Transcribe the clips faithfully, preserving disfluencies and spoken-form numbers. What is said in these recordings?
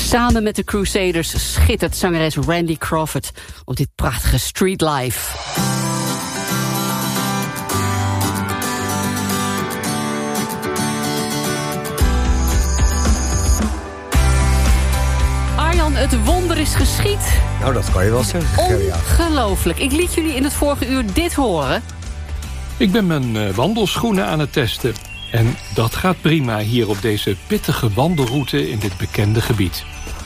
Samen met de Crusaders schittert zangeres Randy Crawford op dit prachtige Street Life. Arjan, het wonder is geschied. Nou, dat kan je wel zeggen, Gerja. Ongelooflijk. Ik liet jullie in het vorige uur dit horen. Ik ben mijn uh, wandelschoenen aan het testen. En dat gaat prima hier op deze pittige wandelroute in dit bekende gebied.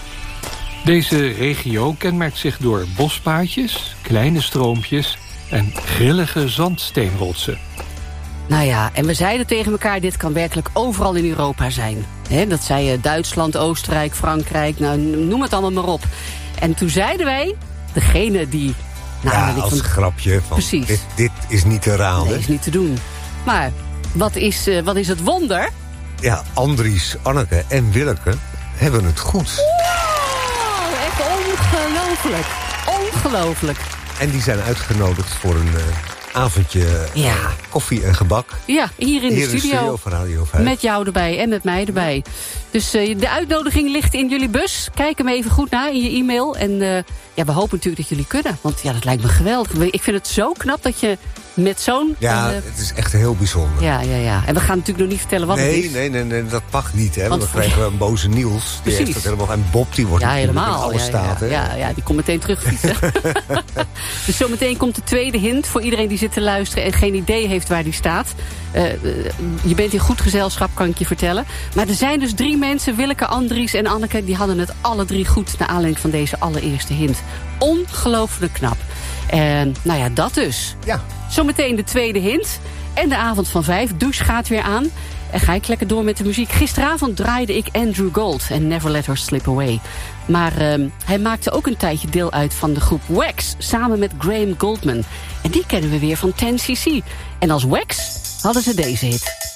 Deze regio kenmerkt zich door bospaadjes, kleine stroompjes en grillige zandsteenrotsen. Nou ja, en we zeiden tegen elkaar, dit kan werkelijk overal in Europa zijn. He, dat zei je Duitsland, Oostenrijk, Frankrijk, nou, noem het allemaal maar op. En toen zeiden wij, degene die... Nou, ja, als van, grapje van, precies. Dit, dit is niet te raden. Nee, is niet te doen. Maar wat is, uh, wat is het wonder? Ja, Andries, Anneke en Willeke hebben het goed. Wow, echt ongelooflijk. Ongelooflijk. En die zijn uitgenodigd voor een... Uh, avondje ja. koffie en gebak. Ja, hier in hier de studio. In de studio van Radio vijf. Met jou erbij en met mij erbij. Dus uh, de uitnodiging ligt in jullie bus. Kijk hem even goed na in je e-mail. En uh, ja, we hopen natuurlijk dat jullie kunnen. Want ja, dat lijkt me geweldig. Ik vind het zo knap dat je met zo'n... Ja, uh, het is echt heel bijzonder. Ja, ja, ja. En we gaan natuurlijk nog niet vertellen wat nee, het is. Nee, nee, nee, dat mag niet. Hè, want, want dan krijgen we een boze Niels. Die precies. heeft dat helemaal. En Bob, die wordt ja, helemaal. in alle ja, staten. Ja, ja, ja, die komt meteen terugfietsen. Dus zometeen komt de tweede hint voor iedereen die zit te luisteren en geen idee heeft waar die staat. Uh, uh, je bent in goed gezelschap, kan ik je vertellen. Maar er zijn dus drie mensen, Willeke, Andries en Anneke, die hadden het alle drie goed naar aanleiding van deze allereerste hint. Ongelooflijk knap. En nou ja, dat dus. Ja. Zometeen de tweede hint. En de avond van vijf. Douche gaat weer aan. En ga ik lekker door met de muziek. Gisteravond draaide ik Andrew Gold en Never Let Her Slip Away. Maar uh, hij maakte ook een tijdje deel uit van de groep Wax, samen met Graham Goldman. En die kennen we weer van ten C C. En als Wax hadden ze deze hit.